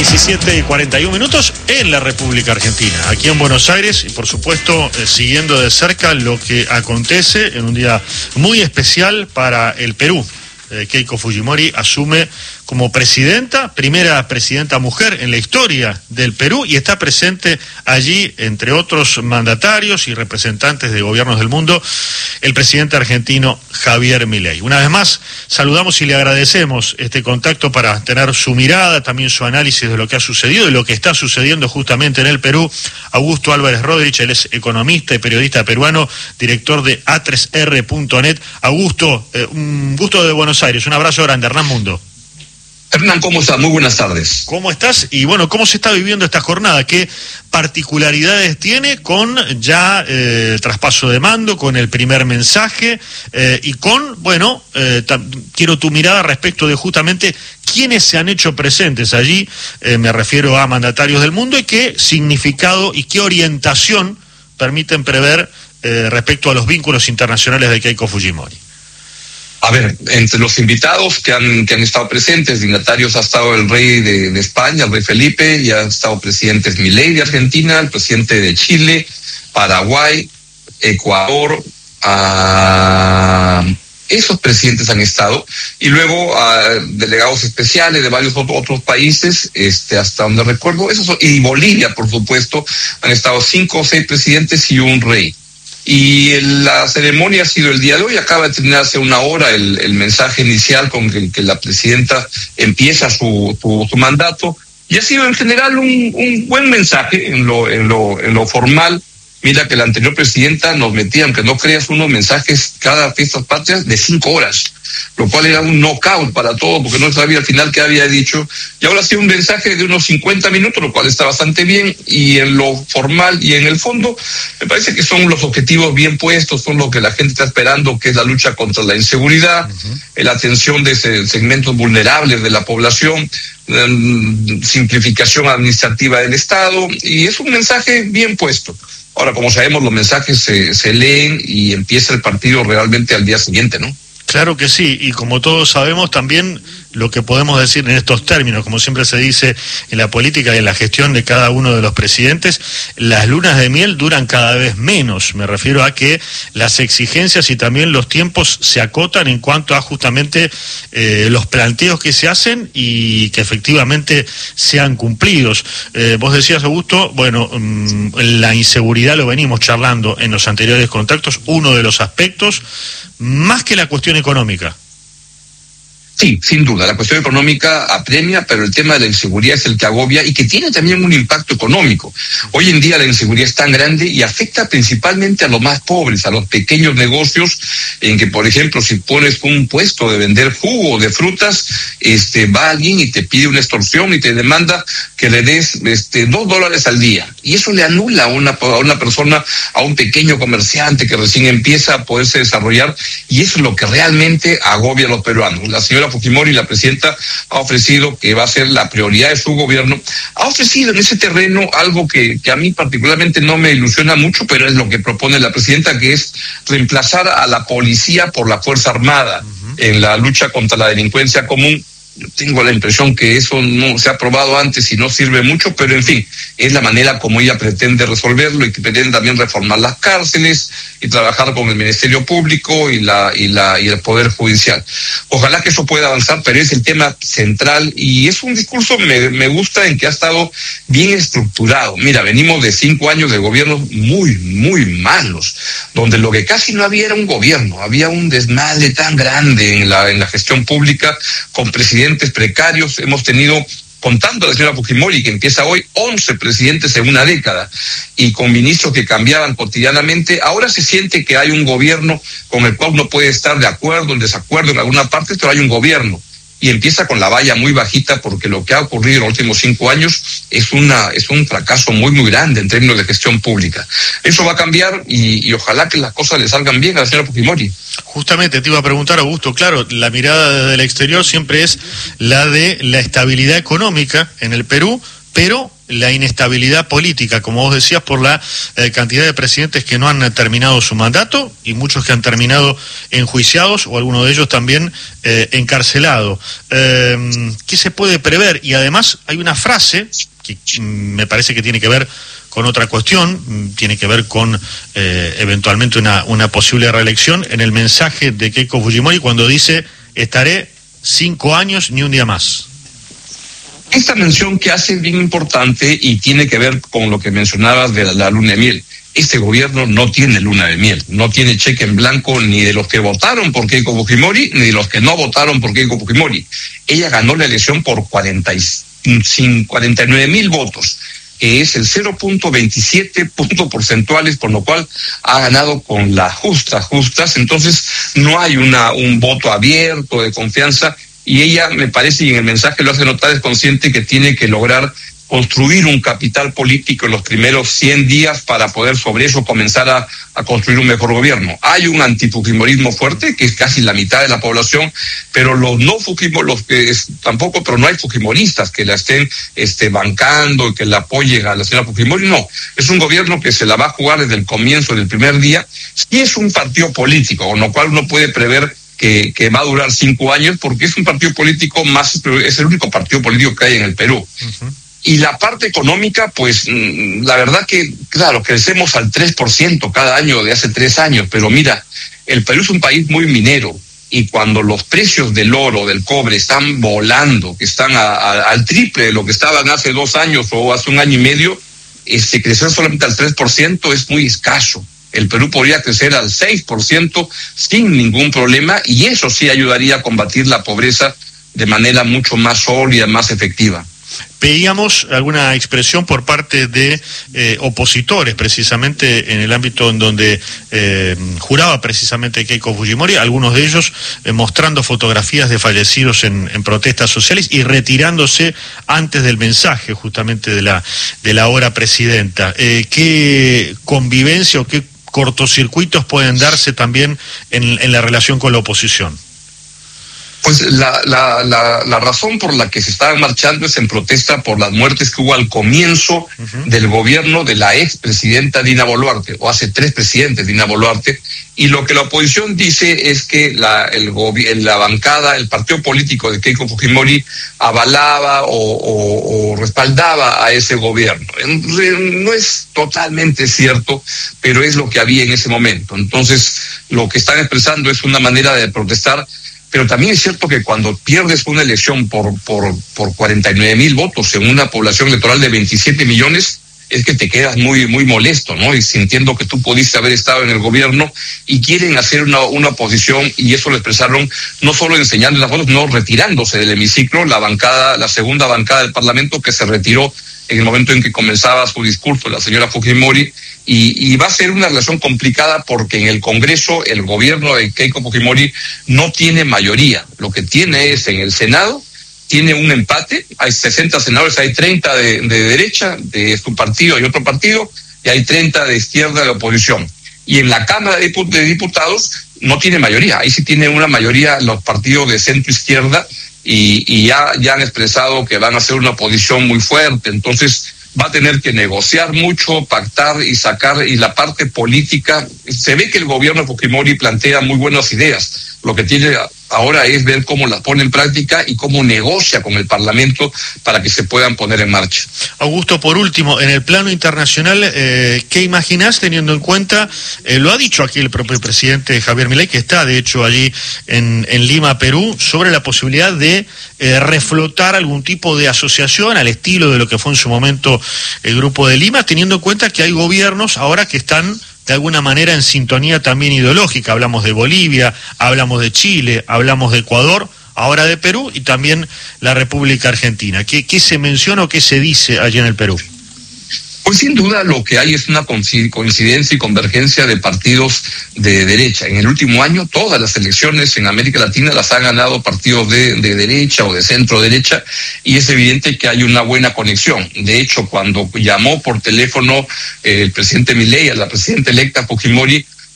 17:41 en la República Argentina, aquí en Buenos Aires, y por supuesto siguiendo de cerca lo que acontece en un día muy especial para el Perú. Keiko Fujimori asume como presidenta, primera presidenta mujer en la historia del Perú, y está presente allí, entre otros mandatarios y representantes de gobiernos del mundo, el presidente argentino Javier Milei. Una vez más, saludamos y le agradecemos este contacto para tener su mirada, también su análisis de lo que ha sucedido y lo que está sucediendo justamente en el Perú. Augusto Álvarez Rodríguez, él es economista y periodista peruano, director de A3R.net. Augusto, un gusto de Buenos Aires, un abrazo grande. Hernán Mundo. Hernán, ¿cómo estás? Muy buenas tardes. ¿Cómo estás? Y bueno, ¿cómo se está viviendo esta jornada? ¿Qué particularidades tiene con ya el traspaso de mando, con el primer mensaje y con, bueno, quiero tu mirada respecto de justamente quiénes se han hecho presentes allí, me refiero a mandatarios del mundo, y qué significado y qué orientación permiten prever respecto a los vínculos internacionales de Keiko Fujimori? A ver, entre los invitados que han estado presentes, dignatarios, ha estado el rey de España, el rey Felipe, y ha estado presidentes Milei de Argentina, el presidente de Chile, Paraguay, Ecuador, esos presidentes han estado, y luego delegados especiales de varios otros países, hasta donde recuerdo, y Bolivia, por supuesto, han estado 5 o 6 presidentes y un rey. Y la ceremonia ha sido el día de hoy, acaba de terminar hace una hora el mensaje inicial con que la presidenta empieza su mandato, y ha sido en general un buen mensaje en lo formal. Mira que la anterior presidenta nos metía, aunque no creas, unos mensajes cada fiestas patrias de 5 horas, lo cual era un knockout para todo, porque no sabía al final qué había dicho, y ahora ha sido un mensaje de unos 50 minutos, lo cual está bastante bien, y en lo formal y en el fondo, me parece que son los objetivos bien puestos, son lo que la gente está esperando, que es la lucha contra la inseguridad, la atención de segmentos vulnerables de la población, simplificación administrativa del Estado, y es un mensaje bien puesto. Ahora, como sabemos, los mensajes se leen y empieza el partido realmente al día siguiente, ¿no? Claro que sí, y como todos sabemos también lo que podemos decir en estos términos, como siempre se dice en la política y en la gestión de cada uno de los presidentes, las lunas de miel duran cada vez menos. Me refiero a que las exigencias y también los tiempos se acotan en cuanto a justamente los planteos que se hacen y que efectivamente sean cumplidos. Vos decías, Augusto, bueno, la inseguridad lo venimos charlando en los anteriores contactos, uno de los aspectos, más que la cuestión económica. Sí, sin duda, la cuestión económica apremia, pero el tema de la inseguridad es el que agobia y que tiene también un impacto económico. Hoy en día la inseguridad es tan grande y afecta principalmente a los más pobres, a los pequeños negocios, en que, por ejemplo, si pones un puesto de vender jugo de frutas, va alguien y te pide una extorsión y te demanda que le des $2 al día. Y eso le anula a una persona, a un pequeño comerciante que recién empieza a poderse desarrollar, y eso es lo que realmente agobia a los peruanos. La señora Fujimori, la presidenta, ha ofrecido que va a ser la prioridad de su gobierno. Ha ofrecido en ese terreno algo que a mí particularmente no me ilusiona mucho, pero es lo que propone la presidenta, que es reemplazar a la policía por la Fuerza Armada en la lucha contra la delincuencia común. Yo tengo la impresión que eso no se ha probado antes y no sirve mucho, pero en fin, es la manera como ella pretende resolverlo, y que pretende también reformar las cárceles y trabajar con el Ministerio Público y el Poder Judicial. Ojalá que eso pueda avanzar, pero es el tema central y es un discurso, me gusta, en que ha estado bien estructurado. Mira, venimos de 5 años de gobiernos muy, muy malos, donde lo que casi no había era un gobierno, había un desmadre tan grande en la gestión pública, con presidentes precarios. Hemos tenido, contando a la señora Fujimori, que empieza hoy, 11 presidentes en una década, y con ministros que cambiaban cotidianamente. Ahora se siente que hay un gobierno con el cual uno puede estar de acuerdo, en desacuerdo en alguna parte, pero hay un gobierno. Y empieza con la valla muy bajita, porque lo que ha ocurrido en los últimos 5 años es un fracaso muy, muy grande en términos de gestión pública. Eso va a cambiar y ojalá que las cosas le salgan bien a la señora Fujimori. Justamente te iba a preguntar, Augusto, claro, la mirada desde el exterior siempre es la de la estabilidad económica en el Perú, pero la inestabilidad política, como vos decías, por la cantidad de presidentes que no han terminado su mandato y muchos que han terminado enjuiciados o algunos de ellos también encarcelados. ¿Qué se puede prever? Y además hay una frase que me parece que tiene que ver con otra cuestión, tiene que ver con eventualmente una posible reelección, en el mensaje de Keiko Fujimori cuando dice: estaré 5 años ni un día más. Esta mención que hace es bien importante y tiene que ver con lo que mencionabas de la luna de miel. Este gobierno no tiene luna de miel, no tiene cheque en blanco ni de los que votaron por Keiko Fujimori ni de los que no votaron por Keiko Fujimori. Ella ganó la elección por 49,000 votos, que es el 0.27 puntos porcentuales, por lo cual ha ganado con las justas. Entonces no hay un voto abierto de confianza. Y ella, me parece, y en el mensaje lo hace notar, es consciente que tiene que lograr construir un capital político en los primeros 100 días para poder sobre eso comenzar a construir un mejor gobierno. Hay un antifujimorismo fuerte, que es casi la mitad de la población, pero los no fujimoristas, tampoco, pero no hay fujimoristas que la estén bancando y que la apoyen a la señora Fujimori. No, es un gobierno que se la va a jugar desde el comienzo del primer día, y es un partido político, con lo cual uno puede prever que va a durar 5 años, porque es un partido político es el único partido político que hay en el Perú. Uh-huh. Y la parte económica, pues, la verdad que, claro, crecemos al 3% cada año de hace 3 años, pero mira, el Perú es un país muy minero, y cuando los precios del oro, del cobre están volando, que están al triple de lo que estaban hace 2 años o hace 1 año y medio, crecer solamente al 3% es muy escaso. El Perú podría crecer al 6% sin ningún problema, y eso sí ayudaría a combatir la pobreza de manera mucho más sólida, más efectiva. Veíamos alguna expresión por parte de opositores, precisamente en el ámbito en donde juraba precisamente Keiko Fujimori, algunos de ellos mostrando fotografías de fallecidos en protestas sociales y retirándose antes del mensaje justamente de la ahora presidenta. ¿Qué convivencia o qué cortocircuitos pueden darse también en la relación con la oposición? Pues la razón por la que se estaban marchando es en protesta por las muertes que hubo al comienzo del gobierno de la expresidenta Dina Boluarte, o hace 3 presidentes Dina Boluarte, y lo que la oposición dice es que la bancada, el partido político de Keiko Fujimori avalaba o respaldaba a ese gobierno. No es totalmente cierto, pero es lo que había en ese momento. Entonces, lo que están expresando es una manera de protestar. Pero también es cierto que cuando pierdes una elección por 49,000 votos en una población electoral de 27 millones, es que te quedas muy molesto, ¿no? Y sintiendo que tú pudiste haber estado en el gobierno, y quieren hacer una oposición, y eso lo expresaron no solo enseñando las fotos, no retirándose del hemiciclo, la segunda bancada del Parlamento, que se retiró en el momento en que comenzaba su discurso la señora Fujimori. Y va a ser una relación complicada, porque en el Congreso el gobierno de Keiko Fujimori no tiene mayoría. Lo que tiene es, en el Senado, tiene un empate, hay 60 senadores, hay 30 de derecha, de su partido y otro partido, y hay 30 de izquierda de la oposición. Y en la Cámara de Diputados no tiene mayoría, ahí sí tiene una mayoría los partidos de centro-izquierda, y ya han expresado que van a hacer una oposición muy fuerte. Entonces va a tener que negociar mucho, pactar y sacar, y la parte política, se ve que el gobierno de Fujimori plantea muy buenas ideas. Lo que tiene ahora es ver cómo las pone en práctica y cómo negocia con el Parlamento para que se puedan poner en marcha. Augusto, por último, en el plano internacional, ¿qué imaginás teniendo en cuenta, lo ha dicho aquí el propio presidente Javier Milei, que está de hecho allí en Lima, Perú, sobre la posibilidad de reflotar algún tipo de asociación al estilo de lo que fue en su momento el Grupo de Lima, teniendo en cuenta que hay gobiernos ahora que están de alguna manera en sintonía también ideológica? Hablamos de Bolivia, hablamos de Chile, hablamos de Ecuador, ahora de Perú y también la República Argentina. ¿Qué se menciona o qué se dice allí en el Perú? Pues sin duda lo que hay es una coincidencia y convergencia de partidos de derecha. En el último año todas las elecciones en América Latina las han ganado partidos de derecha o de centro derecha, y es evidente que hay una buena conexión. De hecho, cuando llamó por teléfono el presidente Milei a la presidenta electa Fujimori,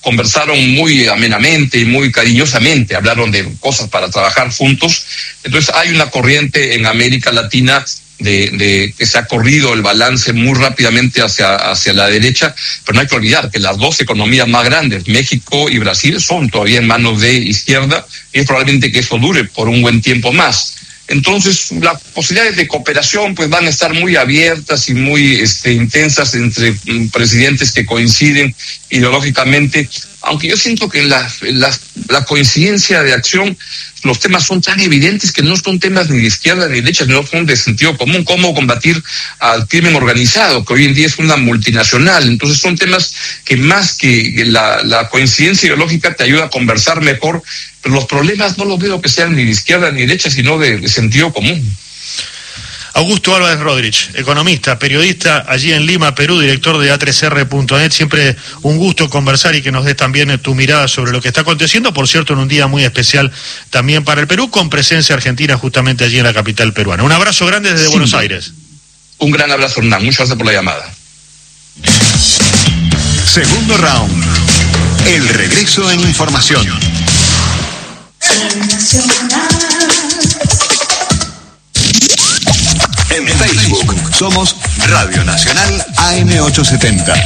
conversaron muy amenamente y muy cariñosamente, hablaron de cosas para trabajar juntos. Entonces hay una corriente en América Latina de que se ha corrido el balance muy rápidamente hacia la derecha, pero no hay que olvidar que las dos economías más grandes, México y Brasil, son todavía en manos de izquierda, y es probablemente que eso dure por un buen tiempo más. Entonces, las posibilidades de cooperación pues van a estar muy abiertas y muy intensas entre presidentes que coinciden ideológicamente, aunque yo siento que la coincidencia de acción, los temas son tan evidentes que no son temas ni de izquierda ni de derecha, no son de sentido común. Cómo combatir al crimen organizado, que hoy en día es una multinacional. Entonces son temas que más que la coincidencia ideológica te ayuda a conversar mejor, pero los problemas no los veo que sean ni de izquierda ni de derecha, sino de sentido común. Augusto Álvarez Rodríguez, economista, periodista allí en Lima, Perú, director de A3R.net. Siempre un gusto conversar y que nos des también tu mirada sobre lo que está aconteciendo, por cierto, en un día muy especial también para el Perú, con presencia argentina justamente allí en la capital peruana. Un abrazo grande desde Buenos Aires. Un gran abrazo, Hernán. Muchas gracias por la llamada. Segundo round. El regreso en información. En Facebook somos Radio Nacional AM870.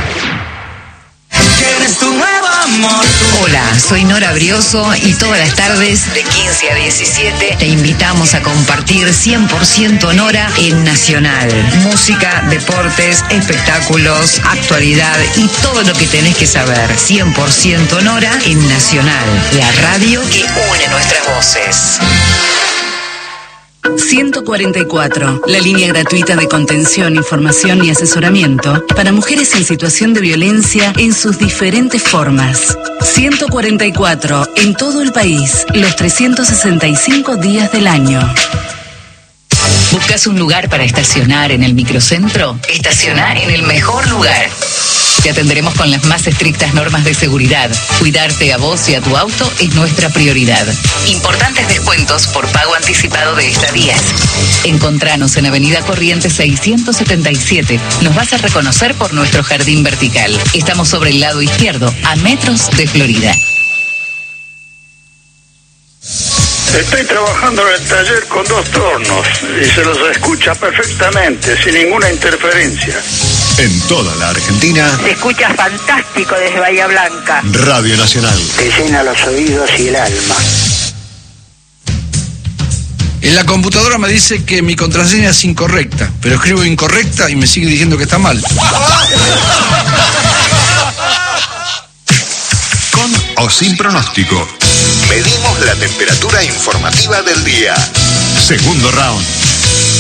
Hola, soy Nora Brioso y todas las tardes de 15 a 17 te invitamos a compartir 100% Nora en Nacional. Música, deportes, espectáculos, actualidad y todo lo que tenés que saber. 100% Nora en Nacional, la radio que une nuestras voces. 144, la línea gratuita de contención, información y asesoramiento para mujeres en situación de violencia en sus diferentes formas. 144, en todo el país, los 365 días del año. ¿Buscas un lugar para estacionar en el microcentro? Estaciona en el mejor lugar. Te atenderemos con las más estrictas normas de seguridad. Cuidarte a vos y a tu auto es nuestra prioridad. Importantes descuentos por pago anticipado de estadías. Encontranos en Avenida Corrientes 677. Nos vas a reconocer por nuestro jardín vertical. Estamos sobre el lado izquierdo, a metros de Florida. Estoy trabajando en el taller con 2 tornos y se los escucha perfectamente, sin ninguna interferencia. En toda la Argentina. Se escucha fantástico desde Bahía Blanca. Radio Nacional. Te llena los oídos y el alma. En la computadora me dice que mi contraseña es incorrecta, pero escribo incorrecta y me sigue diciendo que está mal. Con o sin pronóstico. Medimos la temperatura informativa del día. Segundo round.